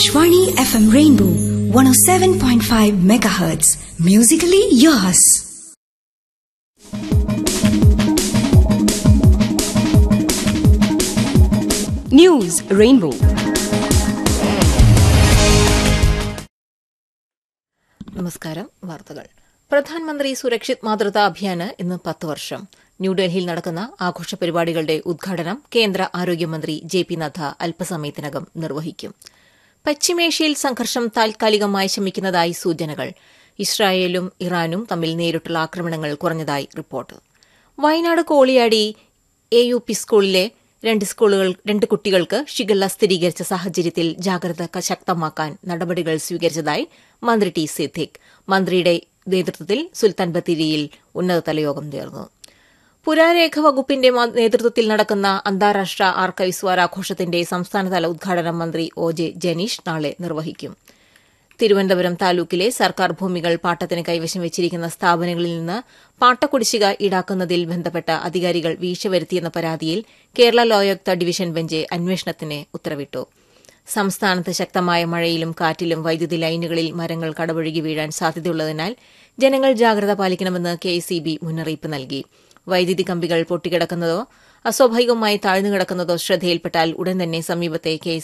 Shwani FM Rainbow 107.5 megahertz. Musically yours. News Rainbow. നമസ്കാരം. വാർത്തകൾ. പ്രധാനമന്ത്രി സുരക്ഷിത് മാതൃത്വ അഭിയാന് ഇന്ന് 10 വർഷം. ന്യൂഡൽഹിയിൽ നടക്കുന്ന ആഘോഷ പരിപാടികളുടെ ഉദ്ഘാടനം കേന്ദ്ര ആരോഗ്യമന്ത്രി ജെ.പി. നദ്ദ അല്പസമയത്തിനകം നിർവഹിക്കും. പശ്ചിമേഷ്യയിൽ സംഘർഷം താൽക്കാലികമായി ശമിക്കുന്നതായി സൂചനകൾ. ഇസ്രായേലും ഇറാനും തമ്മിൽ നേരിട്ടുള്ള ആക്രമണങ്ങൾ കുറഞ്ഞതായി റിപ്പോർട്ട്. വയനാട് കോളിയാടി AUP സ്കൂളിലെ രണ്ട് കുട്ടികൾക്ക് ഷിഗല്ല സ്ഥിരീകരിച്ച സാഹചര്യത്തിൽ ജാഗ്രത ശക്തമാക്കാൻ നടപടികൾ സ്വീകരിച്ചതായി മന്ത്രി ടി സിദ്ദിഖ്. മന്ത്രിയുടെ നേതൃത്വത്തിൽ സുൽത്താൻ ബത്തേരിയിൽ ഉന്നതതല യോഗം ചേർന്നു. പുരാരേഖ വകുപ്പിന്റെ നേതൃത്വത്തിൽ നടക്കുന്ന അന്താരാഷ്ട്ര ആർക്കൈവ്സ് വാരാഘോഷത്തിന്റെ സംസ്ഥാനതല ഉദ്ഘാടനം മന്ത്രി OJ ജനീഷ് നാളെ നിർവഹിക്കും. തിരുവനന്തപുരം താലൂക്കിലെ സർക്കാർ ഭൂമികൾ പാട്ടത്തിന് കൈവശം വെച്ചിരിക്കുന്ന സ്ഥാപനങ്ങളിൽ നിന്ന് പാട്ടക്കുടിശ്ശിക ഈടാക്കുന്നതിൽ ബന്ധപ്പെട്ട അധികാരികൾ വീഴ്ച വരുത്തിയെന്ന പരാതിയിൽ കേരള ലോകായുക്ത ഡിവിഷൻ ബെഞ്ച് അന്വേഷണത്തിന് ഉത്തരവിട്ടു. സംസ്ഥാനത്ത് ശക്തമായ മഴയിലും കാറ്റിലും വൈദ്യുതി ലൈനുകളിൽ മരങ്ങൾ കടപുഴകി വീഴാൻ സാധ്യതയുള്ളതിനാൽ ജനങ്ങൾ ജാഗ്രത പാലിക്കണമെന്ന് KEB മുന്നറിയിപ്പ് നൽകി. വൈദ്യുതി കമ്പികൾ പൊട്ടിക്കിടക്കുന്നതോ അസ്വാഭാവികമായി താഴ്ന്നുകിടക്കുന്നതോ ശ്രദ്ധയിൽപ്പെട്ടാൽ ഉടൻ തന്നെ സമീപത്തെ KEB